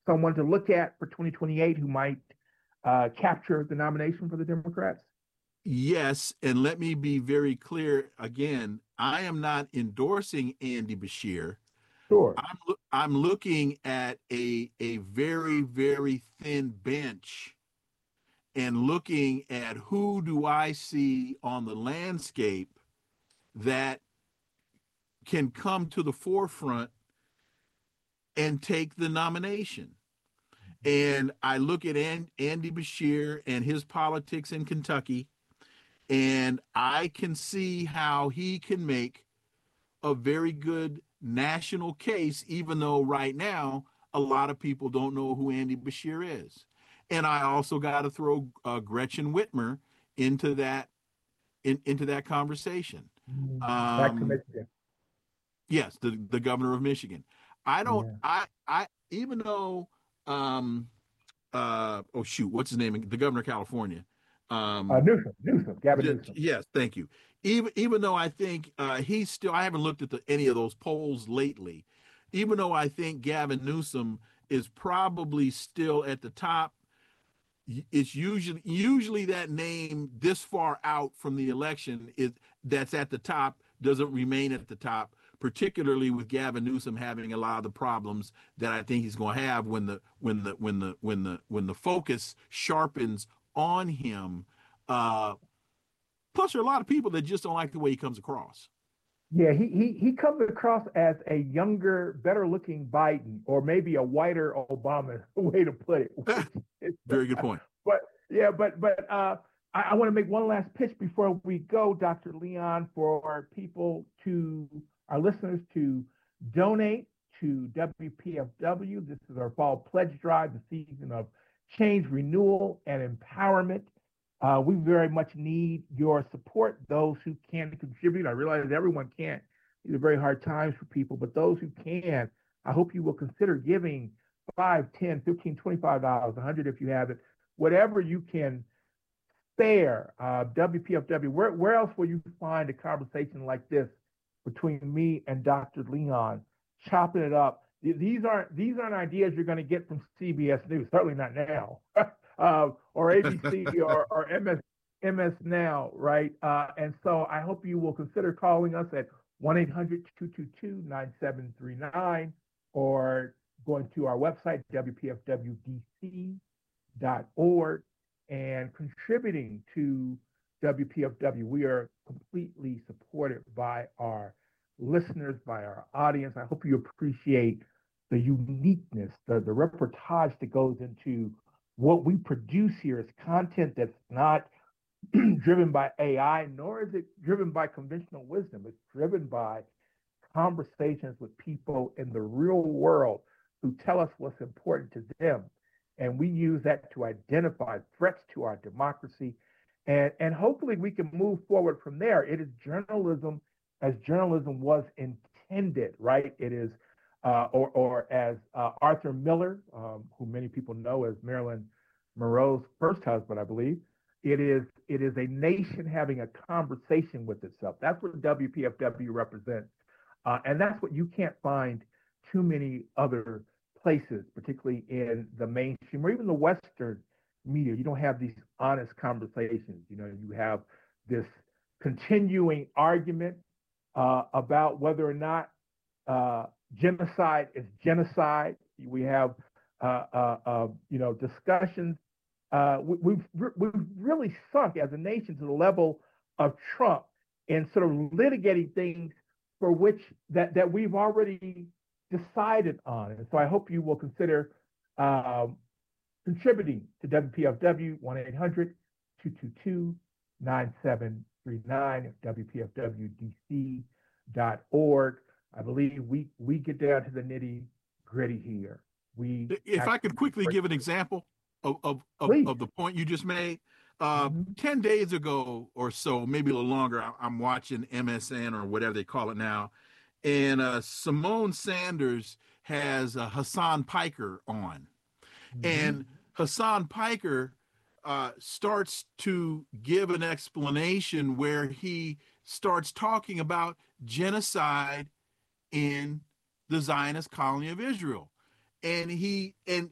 someone to look at for 2028 who might capture the nomination for the Democrats? Yes, and let me be very clear again. I am not endorsing Andy Bashir. Sure. I'm looking at a very thin bench and looking at who do I see on the landscape that can come to the forefront and take the nomination. And I look at Andy Bashir and his politics in Kentucky, and I can see how he can make a very good national case, even though right now a lot of people don't know who Andy Bashir is. And I also got to throw Gretchen Whitmer into that into that conversation. Back to Um, Michigan. yes, the governor of Michigan. I don't. Yeah. I even though oh shoot, what's his name? The governor of California. Um, Newsom, Gavin Newsom. yes, thank you. Even though I think he's still, I haven't looked at any of those polls lately. Even though I think Gavin Newsom is probably still at the top, it's usually that name this far out from the election is that's at the top doesn't remain at the top, particularly with Gavin Newsom having a lot of the problems that I think he's going to have when the focus sharpens on him. Plus, there are a lot of people that just don't like the way he comes across. Yeah, he comes across as a younger, better looking Biden, or maybe a whiter Obama, way to put it. Very good point. But yeah, I want to make one last pitch before we go, Dr. Leon, for people to our listeners to donate to WPFW. This is our fall pledge drive, the season of change, renewal, and empowerment. We very much need your support. Those who can contribute, I realize everyone can't. These are very hard times for people, but those who can, I hope you will consider giving 5, 10, 15, $25, 100 if you have it, whatever you can spare. WPFW, where else will you find a conversation like this between me and Dr. Leon, chopping it up? These aren't ideas you're going to get from CBS News, certainly not now. Or ABC or MS Now, right? And so I hope you will consider calling us at 1-800-222-9739 or going to our website, WPFWDC.org, and contributing to WPFW. We are completely supported by our listeners, by our audience. I hope you appreciate the uniqueness, the reportage that goes into what we produce here is content that's not driven by AI, nor is it driven by conventional wisdom. It's driven by conversations with people in the real world who tell us what's important to them. And we use that to identify threats to our democracy. And hopefully we can move forward from there. It is journalism as journalism was intended, right? It is or as Arthur Miller, who many people know as Marilyn Monroe's first husband, I believe, it is a nation having a conversation with itself. That's what WPFW represents, and that's what you can't find too many other places, particularly in the mainstream or even the Western media. You don't have these honest conversations. You have this continuing argument about whether or not genocide is genocide. We have, discussions. We've really sunk as a nation to the level of Trump in sort of litigating things for which that we've already decided on. And so I hope you will consider contributing to WPFW 1-800-222-9739, WPFWDC.org. I believe we get down to the nitty gritty here. If I could quickly give an example of the point you just made. 10 days ago or so, maybe a little longer, I'm watching MSN or whatever they call it now. And Simone Sanders has Hassan Piker on. And Hassan Piker starts to give an explanation where he starts talking about genocide in the Zionist colony of Israel. And